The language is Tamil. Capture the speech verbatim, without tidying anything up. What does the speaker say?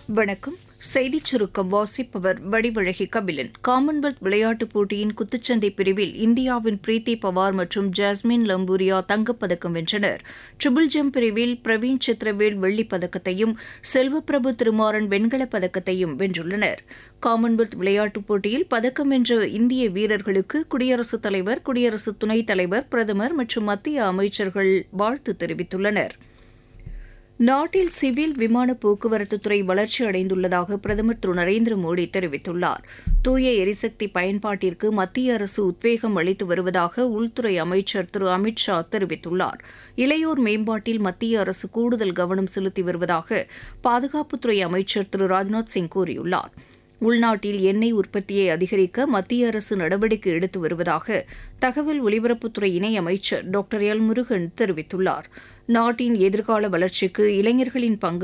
வணக்கம். செய்திச் சுருக்கம் வாசிப்பவர் வடிவழகி கபிலன். காமன்வெல்த் விளையாட்டுப் போட்டியின் குத்துச்சண்டை பிரிவில் இந்தியாவின் பிரீத்தி பவார் மற்றும் ஜாஸ்மின் லம்பூரியா தங்கப்பதக்கம் வென்றனர். ட்ரிபிள் ஜம்ப் பிரிவில் பிரவீன் சித்ரவேல் வெள்ளிப் பதக்கத்தையும் செல்வப்பிரபு திருமாறன் வெண்கலப் பதக்கத்தையும் வென்றுள்ளனர். காமன்வெல்த் விளையாட்டுப் போட்டியில் பதக்கம் வென்ற இந்திய வீரர்களுக்கு குடியரசுத் தலைவர், குடியரசு துணைத் தலைவர், பிரதமர் மற்றும் மத்திய அமைச்சர்கள் வாழ்த்து தெரிவித்துள்ளனர். நாட்டில் சிவில் விமான போக்குவரத்துத்துறை வளர்ச்சி அடைந்துள்ளதாக பிரதமர் திரு நரேந்திர மோடி தெரிவித்துள்ளார். தூய எரிசக்தி பயன்பாட்டிற்கு மத்திய அரசு உத்வேகம் அளித்து வருவதாக உள்துறை அமைச்சர் திரு அமித் ஷா தெரிவித்துள்ளார். இளையோர் மேம்பாட்டில் மத்திய அரசு கூடுதல் கவனம் செலுத்தி வருவதாக பாதுகாப்புத்துறை அமைச்சர் திரு ராஜ்நாத் சிங் கூறியுள்ளார். உள்நாட்டில் எண்ணெய் உற்பத்தியை அதிகரிக்க மத்திய அரசு நடவடிக்கை எடுத்து வருவதாக தகவல் ஒலிபரப்புத்துறை இணையமைச்சர் டாக்டர் எல் முருகன் தெரிவித்துள்ளார். நாட்டின் எதிர்கால வளர்ச்சிக்கு இளைஞர்களின் பங்கு